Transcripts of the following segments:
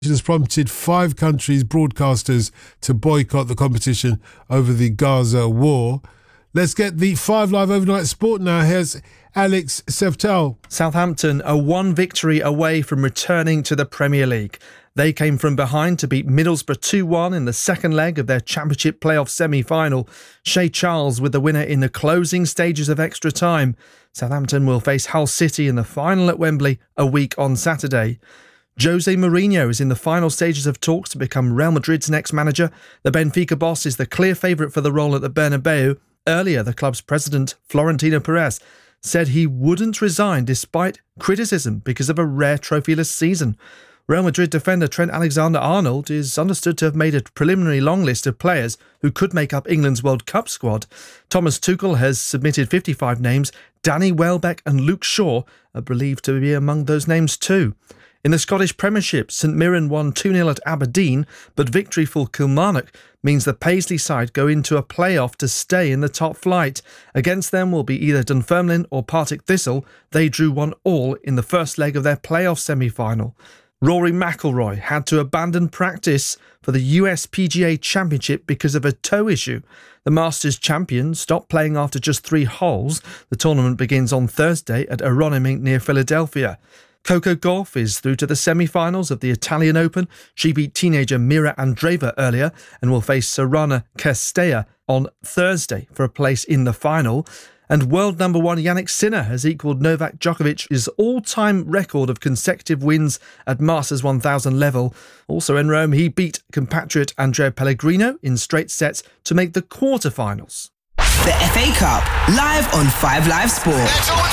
has prompted 5 countries' broadcasters to boycott the competition over the Gaza war. Let's get the 5 Live Overnight Sport now. Here's Alex Seftel. Southampton are 1 victory away from returning to the Premier League. They came from behind to beat Middlesbrough 2-1 in the second leg of their Championship playoff semi-final. Shea Charles with the winner in the closing stages of extra time. Southampton will face Hull City in the final at Wembley a week on Saturday. Jose Mourinho is in the final stages of talks to become Real Madrid's next manager. The Benfica boss is the clear favourite for the role at the Bernabeu. Earlier, the club's president, Florentino Perez, said he wouldn't resign despite criticism because of a rare trophyless season. Real Madrid defender Trent Alexander-Arnold is understood to have made a preliminary long list of players who could make up England's World Cup squad. Thomas Tuchel has submitted 55 names. Danny Welbeck and Luke Shaw are believed to be among those names too. In the Scottish Premiership, St Mirren won 2-0 at Aberdeen, but victory for Kilmarnock means the Paisley side go into a playoff to stay in the top flight. Against them will be either Dunfermline or Partick Thistle. They drew 1-1 in the first leg of their playoff semi-final. Rory McIlroy had to abandon practice for the US PGA Championship because of a toe issue. The Masters champion stopped playing after just 3 holes. The tournament begins on Thursday at Aronimink near Philadelphia. Coco Gauff is through to the semi-finals of the Italian Open. She beat teenager Mira Andreeva earlier and will face Sorana Castella on Thursday for a place in the final. And world number 1 Jannik Sinner has equalled Novak Djokovic's all-time record of consecutive wins at Masters 1000 level. Also in Rome, he beat compatriot Andrea Pellegrino in straight sets to make the quarterfinals. The FA Cup, live on 5 Live Sport.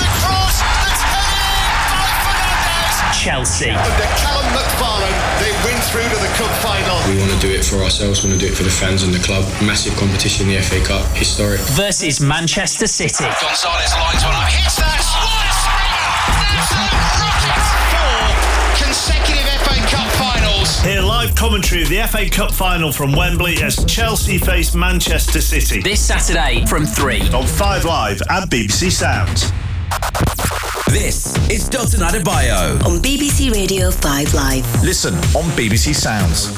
Chelsea. Under Callum McFarlane, they win through to the cup final. We want to do it for ourselves, we want to do it for the fans and the club. Massive competition, the FA Cup, historic. Versus Manchester City. Gonzalez lines one up, hits that, what a 4 consecutive FA Cup finals. Hear live commentary of the FA Cup final from Wembley as Chelsea face Manchester City. This Saturday from 3 on 5 Live and BBC Sounds. This is Dalton Adebayo on BBC Radio 5 Live. Listen on BBC Sounds.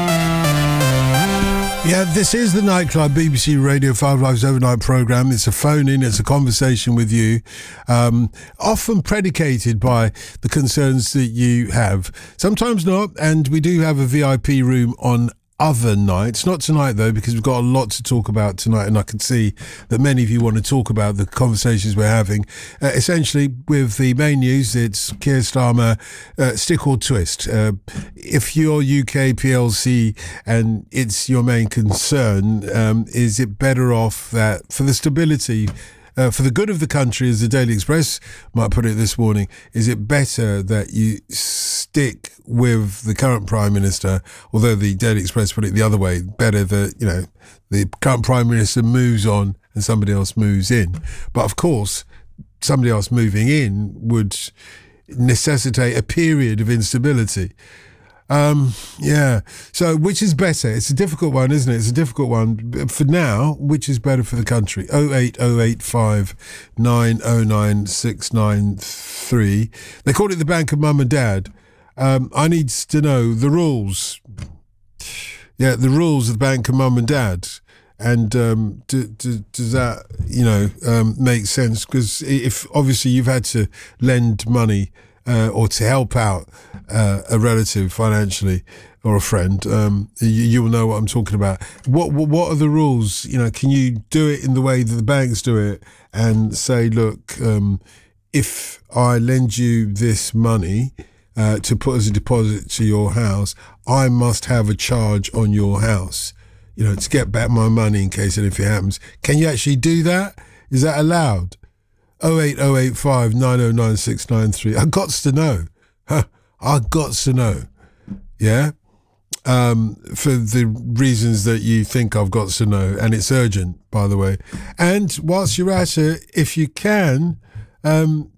Yeah, this is the Nightclub, BBC Radio 5 Live's overnight programme. It's a phone-in, it's a conversation with you, often predicated by the concerns that you have. Sometimes not, and we do have a VIP room on other nights. Not tonight, though, because we've got a lot to talk about tonight, and I can see that many of you want to talk about the conversations we're having. Essentially, with the main news, it's Keir Starmer, stick or twist. If you're UK PLC and it's your main concern, is it better off that for the stability for the good of the country, as the Daily Express might put it this morning, is it better that you stick with the current Prime Minister, although the Daily Express put it the other way, better that, the current Prime Minister moves on and somebody else moves in. But of course, somebody else moving in would necessitate a period of instability. So which is better? It's a difficult one, isn't it? It's a difficult one. For now, which is better for the country? 08085 909 693. They call it the Bank of Mum and Dad. I need to know the rules. Yeah, the rules of the Bank of Mum and Dad. And does that, make sense? Because if obviously you've had to lend money or to help out a relative financially or a friend, you will know what I'm talking about. What are the rules? Can you do it in the way that the banks do it and say, look, if I lend you this money to put as a deposit to your house, I must have a charge on your house, to get back my money in case anything happens. Can you actually do that? Is that allowed? 08085 909 693. I got to know. I got to know. Yeah? For the reasons that you think I've got to know. And it's urgent, by the way. And whilst you're at it, if you can,